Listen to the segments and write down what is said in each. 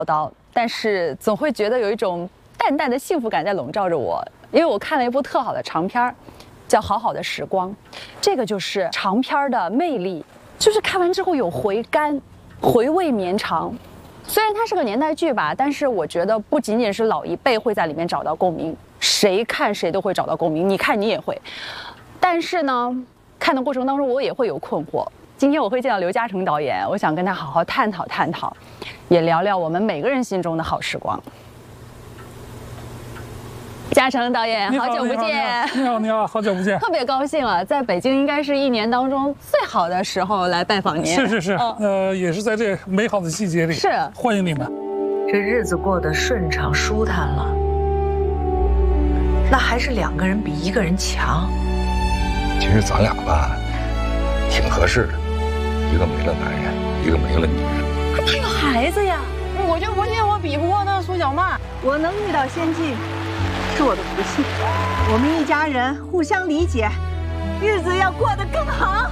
到，但是总会觉得有一种淡淡的幸福感在笼罩着我，因为我看了一部特好的长片，叫《好好的时光》，这个就是长片的魅力，就是看完之后有回甘，回味绵长。虽然它是个年代剧吧，但是我觉得不仅仅是老一辈会在里面找到共鸣，谁看谁都会找到共鸣，你看你也会。但是呢，看的过程当中我也会有困惑。今天我会见到刘嘉诚导演，我想跟他好好探讨探讨，也聊聊我们每个人心中的好时光。嘉诚导演，好久不见！ 你好，好久不见！ 特别高兴啊，在北京应该是一年当中最好的时候来拜访您。 是，也是在这美好的季节里， 是欢迎你们。 这日子过得顺畅舒坦了，那还是2个人比1个人强。 其实咱俩吧，挺合适的，一个没了男人，一个没了女人。 还有孩子呀！ 我就不信我比不过那苏小曼。 我能遇到先进，是我的福气。我们一家人互相理解，日子要过得更好。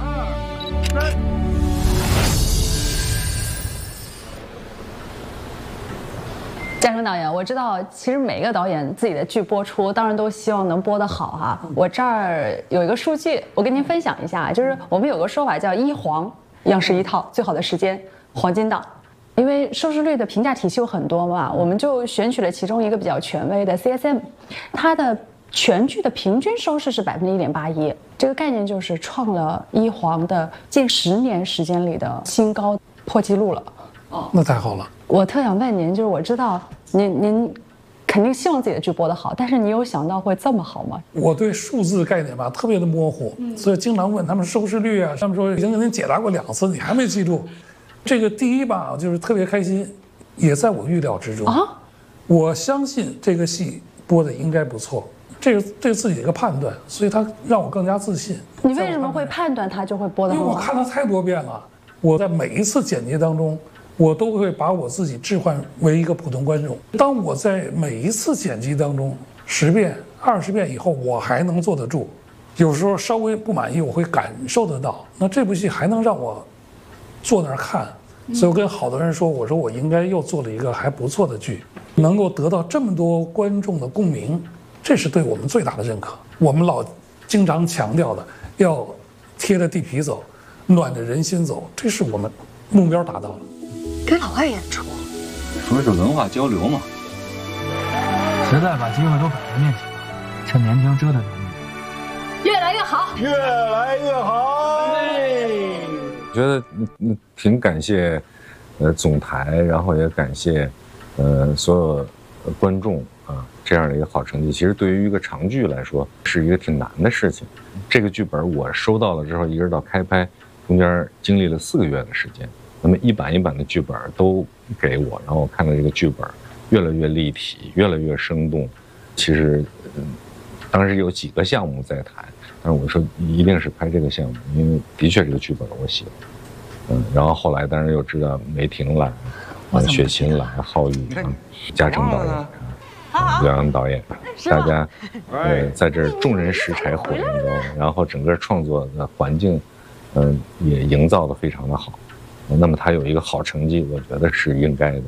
嘉诚导演，我知道，其实每个导演自己的剧播出，当然都希望能播得好哈。我这儿有一个数据，我跟您分享一下，就是我们有个说法叫“一黄”，样式一套，最好的时间，黄金档。因为收视率的评价体系有很多嘛，我们就选取了其中一个比较权威的 CSM， 它的全剧的平均收视是1.81%，这个概念就是创了一黄的近10年时间里的新高，破纪录了。 哦，那太好了。 我特想问您，就是我知道您肯定希望自己的剧播得好，但是你有想到会这么好吗？ 我对数字概念吧特别的模糊，所以经常问他们收视率啊，他们说已经跟您解答过2次，你还没记住。这个第一吧，就是特别开心，也在我预料之中啊。我相信这个戏播的应该不错，这是自己的一个判断，所以它让我更加自信。 你为什么会判断它就会播得好？ 因为我看了太多遍了，我在每一次剪辑当中，我都会把我自己置换为一个普通观众。当我在每一次剪辑当中10遍、20遍以后，我还能坐得住，有时候稍微不满意，我会感受得到。那这部戏还能让我坐那儿看，所以我跟好多人说，我说我应该又做了一个还不错的剧，能够得到这么多观众的共鸣，这是对我们最大的认可。我们老经常强调的，要贴着地皮走，暖着人心走，这是我们目标达到了。 跟老外演出， 说是文化交流嘛。 时代把机会都摆在面前了，趁年轻折腾点。 越来越好， 越来越好。我觉得挺感谢，总台，然后也感谢，所有观众啊，这样的一个好成绩。其实对于一个长剧来说，是一个挺难的事情。这个剧本我收到了之后，一直到开拍，中间经历了4个月的时间。那么一版一版的剧本都给我，然后我看到这个剧本越来越立体，越来越生动。其实，当时有几个项目在谈。但是我说一定是拍这个项目，因为的确这个剧本我喜欢。然后后来当然又知道梅婷来，雪琴来，浩宇，嘉诚导演，刘洋导演，大家在这儿众人拾柴火焰中，然后整个创作的环境，也营造得非常的好。那么他有一个好成绩，我觉得是应该的。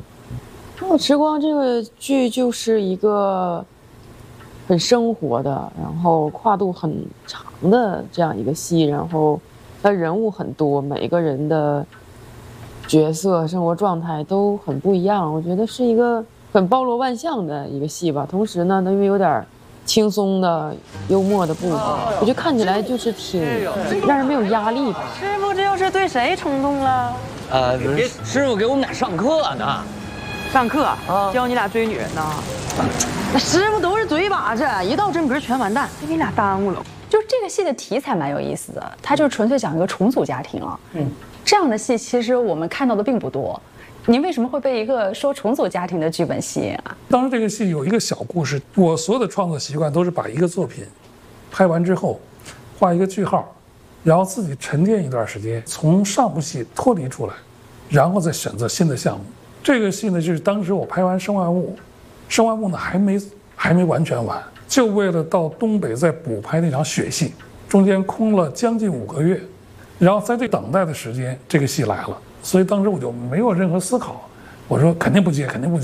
《好时光》这个剧就是一个很生活的，然后跨度很长的这样一个戏，然后它人物很多，每一个人的角色、生活状态都很不一样。我觉得是一个很包罗万象的一个戏吧。同时呢，因为有点轻松的、幽默的部分，我觉得看起来就是挺让人没有压力吧。 师傅，这又是对谁冲动了？ 师傅给我们俩上课呢。 上课教你俩追女人呢？那师傅都是嘴把子，一到真格全完蛋，被你俩耽误了。 就是这个戏的题材蛮有意思的，它就纯粹讲一个重组家庭啊。这样的戏其实我们看到的并不多。您为什么会被一个说重组家庭的剧本吸引啊？ 当时这个戏有一个小故事，我所有的创作习惯都是把一个作品拍完之后画一个句号，然后自己沉淀一段时间，从上部戏脱离出来，然后再选择新的项目。这个戏呢，就是当时我拍完《生万物》，《生万物》呢还没完全完，就为了到东北再补拍那场雪戏，中间空了将近5个月，然后在这等待的时间，这个戏来了，所以当时我就没有任何思考， 我说肯定不接，肯定不接。